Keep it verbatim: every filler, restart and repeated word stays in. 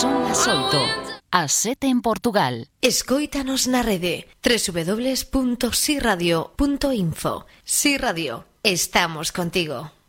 son las oito. As sete en Portugal. Escóitanos na rede doble u doble u doble u punto si radio punto info. Si Radio, estamos contigo.